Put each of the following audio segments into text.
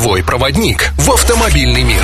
твой проводник в автомобильный мир.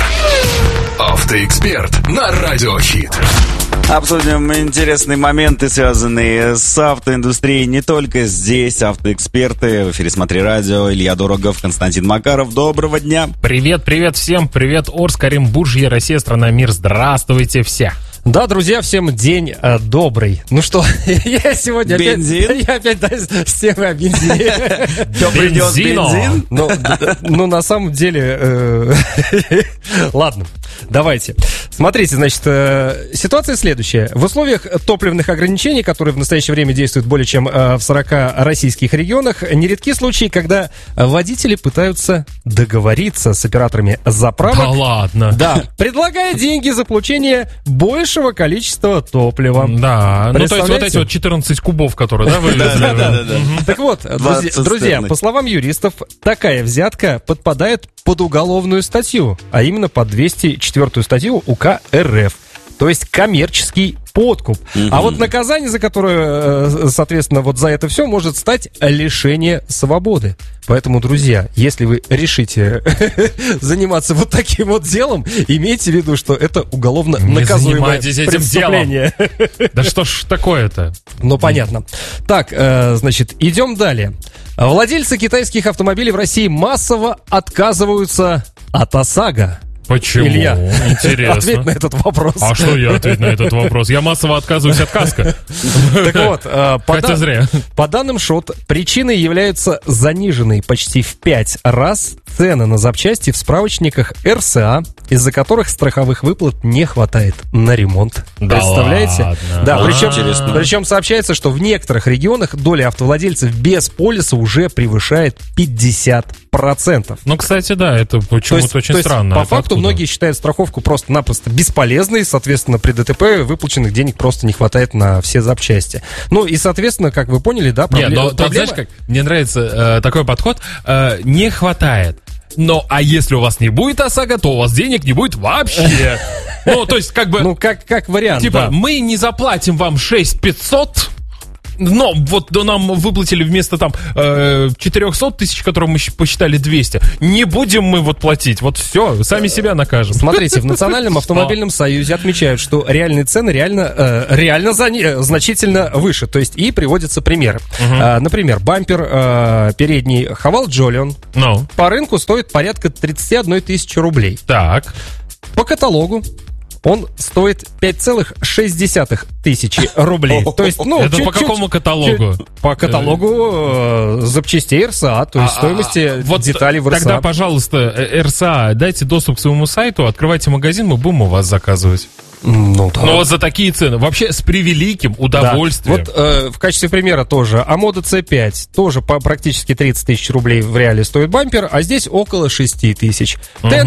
Автоэксперт на Радио Хит. Обсудим интересные моменты, связанные с автоиндустрией не только здесь. Автоэксперты. В эфире «Смотри радио». Илья Дорогов, Константин Макаров. Доброго дня. Привет всем. Привет, Орск, Оренбуржье, Россия, страна, мир. Здравствуйте все. Да, друзья, всем день добрый. Ну что, я сегодня опять с темой о бензине. Придет бензин? Ну, на самом деле... Ладно, давайте. Смотрите, значит, ситуация следующая. В условиях топливных ограничений, которые в настоящее время действуют более чем в 40 российских регионах, нередки случаи, когда водители пытаются договориться с операторами заправок. Да ладно? Да, предлагая деньги за получение большего количества топлива. Да, ну то есть вот эти вот 14 кубов, которые, да, вывезли? Да. Так вот, друзья, по словам юристов, такая взятка подпадает под уголовную статью, а именно под 204 статью УК РФ. То есть коммерческий подкуп. А вот наказание, за которое, соответственно, вот за это все может стать лишение свободы. Поэтому, друзья, если вы решите заниматься вот таким вот делом, имейте в виду, что это уголовно наказуемое преступление. Да что ж такое-то? Ну, понятно. Так, значит, идем далее. Владельцы китайских автомобилей в России массово отказываются от ОСАГО. Почему? Илья, интересно. Ответь на этот вопрос. А что я ответь на этот вопрос? Я массово отказываюсь от КАСКО. Так вот, по данным ШОТ, причиной являются заниженные почти в 5 раз цены на запчасти в справочниках РСА, из-за которых страховых выплат не хватает на ремонт. Да. Представляете? Ладно. Да, причем сообщается, что в некоторых регионах доля автовладельцев без полиса уже превышает 50%. Ну, кстати, да, это почему-то очень странно. По факту многие считают страховку просто-напросто бесполезной, соответственно, при ДТП выплаченных денег просто не хватает на все запчасти. Ну и, соответственно, как вы поняли, да, проблема... Знаешь как, мне нравится такой подход, не хватает. Но, а если у вас не будет ОСАГО, то у вас денег не будет вообще. Ну, то есть, как бы... Ну, как вариант, типа, да. Мы не заплатим вам 6500, но вот нам выплатили вместо там 400 тысяч, которые мы посчитали 200. Не будем мы вот платить. Вот все, сами себя накажем. Смотрите, в Национальном автомобильном союзе отмечают, что реальные цены реально значительно выше. То есть и приводятся примеры. Например, бампер передний Хавал Джолион по рынку стоит порядка 31 тысячи рублей. Так. По каталогу он стоит 5,6 тысячи рублей. То есть, ну, это по какому каталогу? По каталогу запчастей РСА, то есть стоимости деталей в РСА. Тогда, пожалуйста, РСА, дайте доступ к своему сайту, открывайте магазин, мы будем у вас заказывать. Ну, да. Но вот за такие цены, вообще с превеликим удовольствием. Да. Вот в качестве примера тоже Амода C5, тоже практически 30 тысяч рублей в реале стоит бампер, а здесь около 6 тысяч.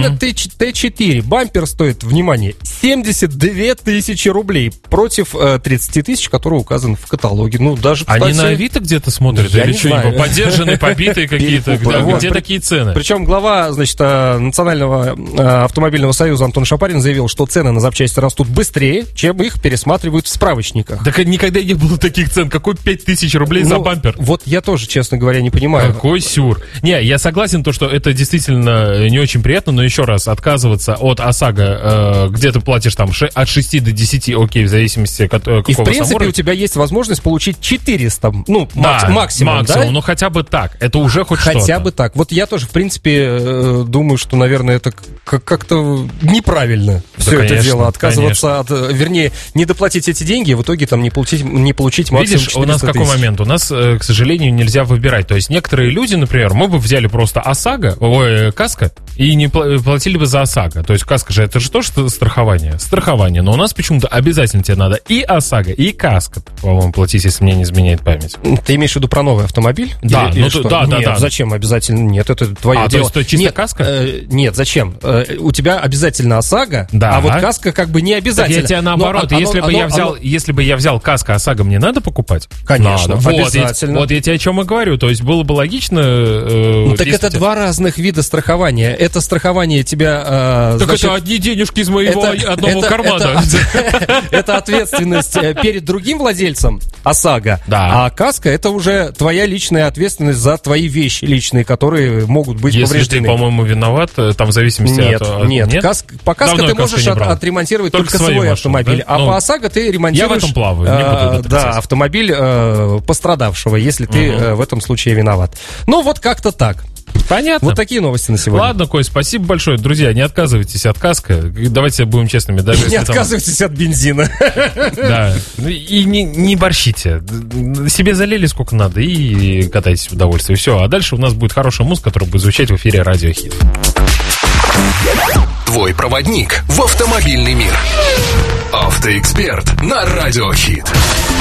Т4 бампер стоит, внимание, 72 тысячи рублей против 30 тысяч, которые указаны в каталоге. Ну, даже, кстати, они на Авито где-то смотрят? Я или не что-нибудь? знаю. Подержанные, побитые какие-то? Где такие цены? Причем глава, значит, Национального автомобильного союза Антон Шапарин заявил, что цены на запчасти растут быстрее, чем их пересматривают в справочниках. Так никогда не было таких цен. Какой 5000 рублей за бампер? Вот я тоже, честно говоря, не понимаю. Какой сюр. Не, я согласен, то, что это действительно не очень приятно, но еще раз, отказываться от ОСАГО, где ты платишь там от 6 до 10, окей, в зависимости от какого И в принципе собора. у тебя есть возможность получить 400, ну, максимум, да? Ну хотя бы так, это уже хоть что-то. Хотя бы так. Вот я тоже, в принципе, думаю, что, наверное, это как-то неправильно все это дело. Отказываться от, вернее, не доплатить эти деньги, в итоге там не получить максимум 400 Видишь, у нас какой момент? У нас, к сожалению, нельзя выбирать. То есть некоторые люди, например, мы бы взяли просто КАСКО и не платили бы за ОСАГО. То есть КАСКО же это же тоже страхование. Но у нас почему-то обязательно тебе надо и ОСАГО, и КАСКО, по-моему, платить, если мне не изменяет память. Ты имеешь в виду про новый автомобиль? Да, Нет, зачем обязательно? Нет, это твое дело. То есть чисто КАСКО? Нет, зачем? У тебя обязательно ОСАГО, да. А вот КАСКО как бы не обязательно. Так я тебя наоборот, если бы я взял каско ОСАГО, мне надо покупать? Конечно, надо. обязательно. Вот я тебе о чем и говорю. То есть было бы логично... так это два разных вида страхования. Это страхование тебя... так это одни денежки из моего одного кармана. Это ответственность перед другим владельцем ОСАГО. Да. А каско — это уже твоя личная ответственность за твои вещи личные, которые могут быть повреждены. Если ты, по-моему, виноват, там в зависимости от... Нет. По каско ты можешь отремонтировать только свой автомобиль. Да? А по ОСАГО ты ремонтируешь... Я в этом плаваю, не буду да, автомобиль пострадавшего, если ты в этом случае виноват. Ну, вот как-то так. Понятно. Вот такие новости на сегодня. Ладно, Коль, спасибо большое. Друзья, не отказывайтесь от каска. Давайте будем честными. Даже не отказывайтесь от бензина. Да. И не борщите. Себе залили сколько надо и катайтесь в удовольствие. Все. А дальше у нас будет хорошая музыка, которая будет звучать в эфире Радио Хит. Твой проводник в автомобильный мир. Автоэксперт на Радио Хит.